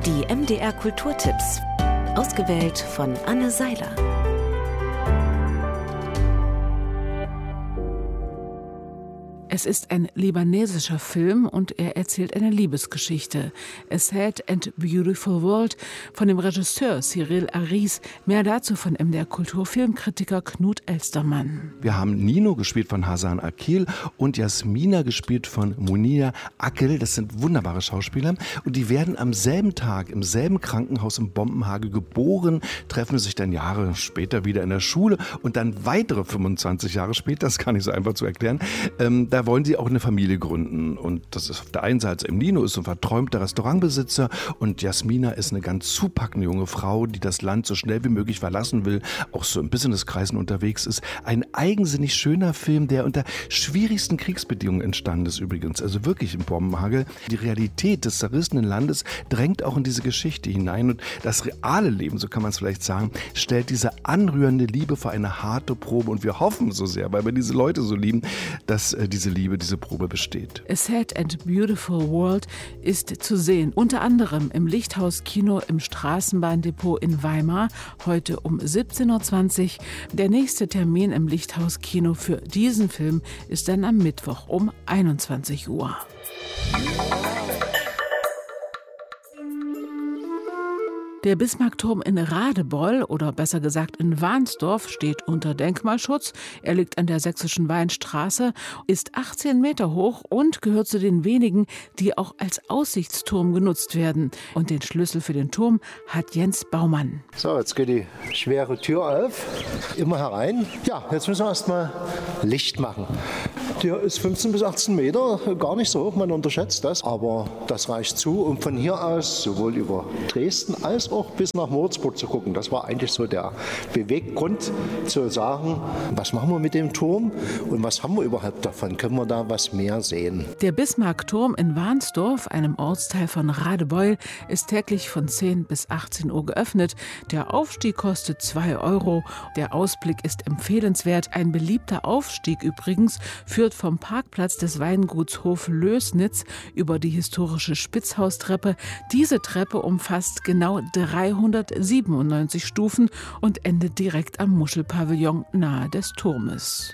Die MDR Kulturtipps. Ausgewählt von Anne Seiler. Es ist ein libanesischer Film und er erzählt eine Liebesgeschichte. A Sad and Beautiful World von dem Regisseur Cyril Aris. Mehr dazu von MDR Kulturfilmkritiker Knut Elstermann. Wir haben Nino gespielt von Hasan Akil und Jasmina gespielt von Munir Akil. Das sind wunderbare Schauspieler und die werden am selben Tag im selben Krankenhaus im Bombenhagel geboren, treffen sich dann Jahre später wieder in der Schule und dann weitere 25 Jahre später, das ist gar nicht so einfach zu erklären, da wollen sie auch eine Familie gründen. Und das ist auf der einen Seite Nino ist so ein verträumter Restaurantbesitzer und Jasmina ist eine ganz zupackende junge Frau, die das Land so schnell wie möglich verlassen will, auch so in Businesskreisen unterwegs ist. Ein eigensinnig schöner Film, der unter schwierigsten Kriegsbedingungen entstanden ist übrigens. Also wirklich im Bombenhagel. Die Realität des zerrissenen Landes drängt auch in diese Geschichte hinein. Und das reale Leben, so kann man es vielleicht sagen, stellt diese anrührende Liebe vor eine harte Probe. Und wir hoffen so sehr, weil wir diese Leute so lieben, dass diese Liebe, diese Probe besteht. A Sad and Beautiful World ist zu sehen, unter anderem im Lichthaus-Kino im Straßenbahndepot in Weimar, heute um 17.20 Uhr. Der nächste Termin im Lichthaus-Kino für diesen Film ist dann am Mittwoch um 21 Uhr. Der Bismarckturm in Radebeul, oder besser gesagt in Wahnsdorf, steht unter Denkmalschutz. Er liegt an der Sächsischen Weinstraße, ist 18 Meter hoch und gehört zu den wenigen, die auch als Aussichtsturm genutzt werden. Und den Schlüssel für den Turm hat Jens Baumann. So, jetzt geht die schwere Tür auf. Immer herein. Ja, jetzt müssen wir erstmal Licht machen. Der ist 15 bis 18 Meter, gar nicht so hoch, man unterschätzt das. Aber das reicht zu, um von hier aus sowohl über Dresden als auch bis nach Moritzburg zu gucken. Das war eigentlich so der Beweggrund, zu sagen, was machen wir mit dem Turm und was haben wir überhaupt davon? Können wir da was mehr sehen? Der Bismarckturm in Wahnsdorf, einem Ortsteil von Radebeul, ist täglich von 10 bis 18 Uhr geöffnet. Der Aufstieg kostet 2 €. Der Ausblick ist empfehlenswert. Ein beliebter Aufstieg übrigens führt vom Parkplatz des Weinguts Hof Lößnitz über die historische Spitzhaustreppe. Diese Treppe umfasst genau 397 Stufen und endet direkt am Muschelpavillon nahe des Turmes.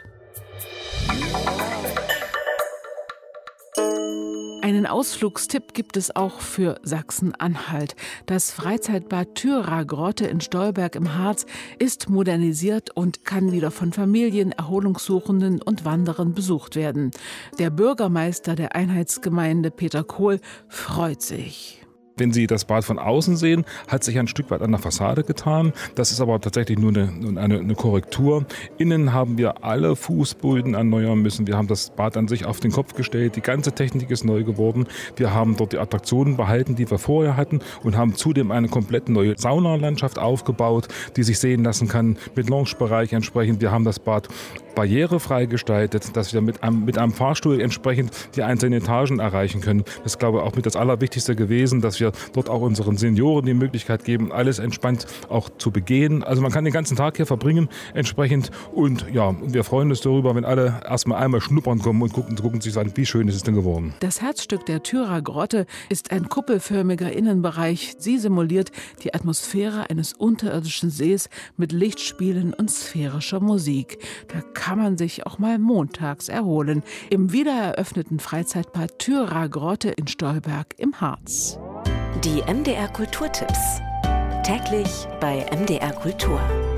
Einen Ausflugstipp gibt es auch für Sachsen-Anhalt. Das Freizeitbad Thüragrotte in Stolberg im Harz ist modernisiert und kann wieder von Familien, Erholungssuchenden und Wanderern besucht werden. Der Bürgermeister der Einheitsgemeinde Peter Kohl freut sich. Wenn Sie das Bad von außen sehen, hat sich ein Stück weit an der Fassade getan. Das ist aber tatsächlich nur eine Korrektur. Innen haben wir alle Fußböden erneuern müssen. Wir haben das Bad an sich auf den Kopf gestellt. Die ganze Technik ist neu geworden. Wir haben dort die Attraktionen behalten, die wir vorher hatten und haben zudem eine komplett neue Saunalandschaft aufgebaut, die sich sehen lassen kann mit Loungebereich entsprechend. Wir haben das Bad barrierefrei gestaltet, dass wir mit einem Fahrstuhl entsprechend die einzelnen Etagen erreichen können. Das ist, glaube ich, auch mit das Allerwichtigste gewesen, dass wir dort auch unseren Senioren die Möglichkeit geben, alles entspannt auch zu begehen. Also man kann den ganzen Tag hier verbringen entsprechend und ja, wir freuen uns darüber, wenn alle erstmal einmal schnuppern kommen und gucken sich an, wie schön ist es denn geworden. Das Herzstück der Thüragrotte ist ein kuppelförmiger Innenbereich. Sie simuliert die Atmosphäre eines unterirdischen Sees mit Lichtspielen und sphärischer Musik. Da kann man sich auch mal montags erholen. Im wiedereröffneten Freizeitbad Thüragrotte in Stolberg im Harz. Die MDR Kulturtipps. Täglich bei MDR Kultur.